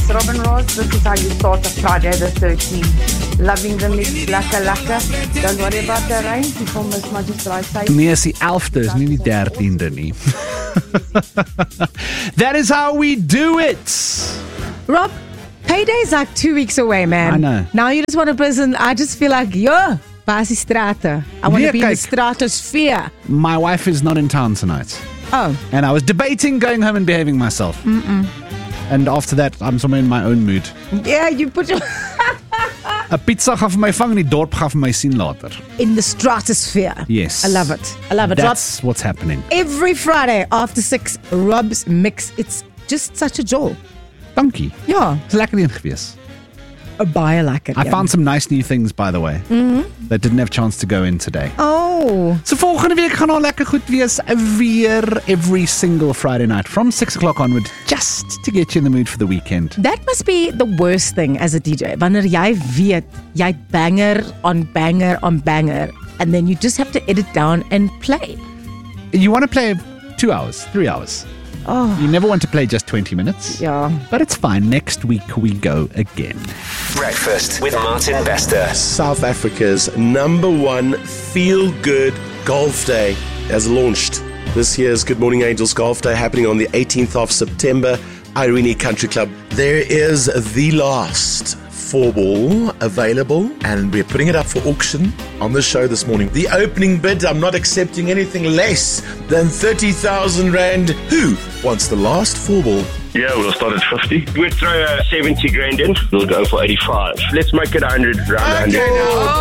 Rob and Ross. This is how you start a Friday the 13th. Loving the mix, lekker. Don't worry about the rain. People must maar just drive safe. Nee, is die 11de, is nie die 13de nie. That is how we do it. Rob, payday's like 2 weeks away, man. I know. Now you just want to prison. I just feel like, waar is die strate? I want to be in the stratosphere. My wife is not in town tonight. Oh. And I was debating going home and behaving myself. And after that, I'm somewhere in my own mood. Yeah, you put your... 'n pizza gaan vir my vang en die dorp gaan vir my sien later. In the stratosphere. Yes. I love it. That's what's happening. Every Friday after 6, Rob's Mix. It's just such a joy. Dankie. Ja. It's lekker een gewees. Baie lekker. I found some nice new things, by the way, that didn't have a chance to go in today. Oh. So volgende week gaan al lekker goed wees weer every single Friday night from 6 o'clock onward, just to get you in the mood for the weekend. That must be the worst thing as a DJ. Wanneer jy weet, jy banger on banger on banger, and then you just have to edit down and play. You want to play 2 hours, 3 hours. Oh. You never want to play just 20 minutes. Yeah. But it's fine. Next week we go again. Breakfast with Martin Bester. South Africa's #1 feel-good golf day has launched. This year's Good Morning Angels Golf Day happening on the 18th of September, Irene Country Club. There is the last 4-ball available, and we're putting it up for auction on the show this morning. The opening bid, I'm not accepting anything less than 30,000 Rand. Who wants the last 4-ball? Yeah, we'll start at 50. We'll throw 70 grand in. We'll go for 85. Let's make it 100, round 100.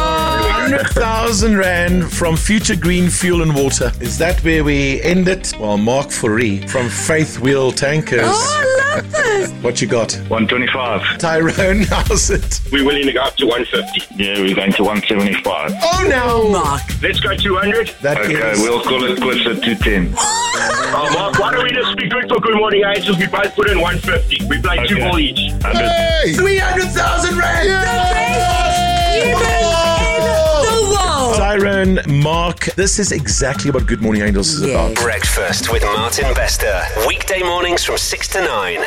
100,000 Rand from Future Green Fuel and Water. Is that where we end it? Well, Mark Fourie from Faith Wheel Tankers. Oh, I love this. What you got? 125. Tyrone, how's it? We're willing to go up to 150. Yeah, we're going to 175. Oh, no! Mark. Let's go 200. Okay, we'll call it close at 210. Mark, why don't we just be good for Good Morning Angels? We both put in 150. We play 2 ball each. 100. Hey! 300,000 Rand! Tyrone, Mark, this is exactly what Good Morning Angels is about. Breakfast with Martin Bester. Weekday mornings from 6 to 9.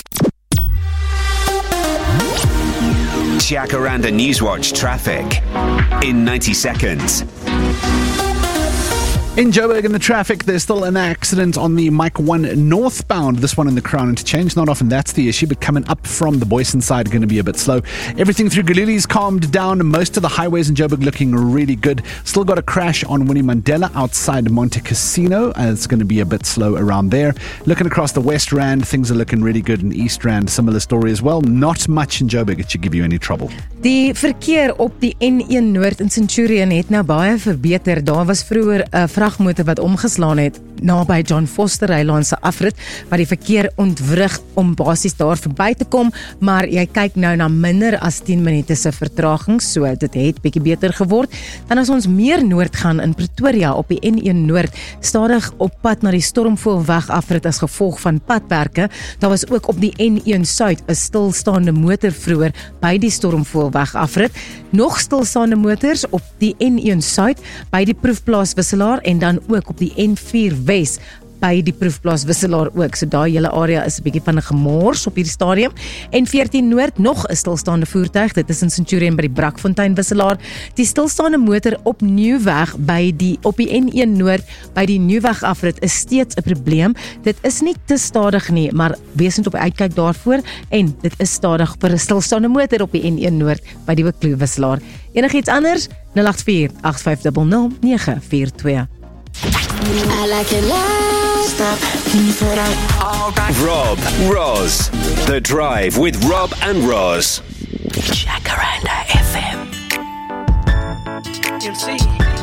Jacaranda Newswatch traffic in 90 seconds. In Joburg, in the traffic, there's still an accident on the Mike 1 northbound. This one in the Crown Interchange. Not often that's the issue, but coming up from the Boyson side, going to be a bit slow. Everything through Galilee's calmed down. Most of the highways in Joburg looking really good. Still got a crash on Winnie Mandela outside Monte Casino. It's going to be a bit slow around there. Looking across the West Rand, things are looking really good in East Rand. Similar story as well. Not much in Joburg. It should give you any trouble. Die verkeer op die N1 Noord in Centurion het nou baie verbeter. Daar was vroeër 'n vragmotor wat omgeslaan het naby John Foster Eiland se afrit wat die verkeer ontwrig om basies daar verby te kom, maar jy kyk nou na minder as 10 minute se vertraging, so dit het bietjie beter geword. Dan as ons meer noord gaan in Pretoria op die N1 Noord, stadig op pad na die Stormvoelweg afrit as gevolg van padwerke. Daar was ook op die N1 Suid 'n stilstaande motor vroeër by die Stormvoelweg afrit. Nog stilstaande motors op die N1 Suid by die Proefplaas Wisselaar en dan ook op die N4 Wes by die Proefplaas Wisselaar ook. So daai hele area is 'n bietjie van 'n gemors op hierdie stadium. N14 Noord nog 'n stilstaande voertuig. Dit is in Centurion by die Brakfontein Wisselaar. Die stilstaande motor op Nieuwweg op die N1 Noord by die Nieuwweg afrit is steeds 'n probleem. Dit is nie te stadig nie, maar wees net op uitkyk daarvoor en dit is stadig vir 'n stilstaande motor op die N1 Noord by die Wicklow Wisselaar. Enigiets anders? 084-850-942. I like it loud. Stop. Can you put out? Rob, Roz. The Drive with Rob and Roz. Jacaranda FM. MC.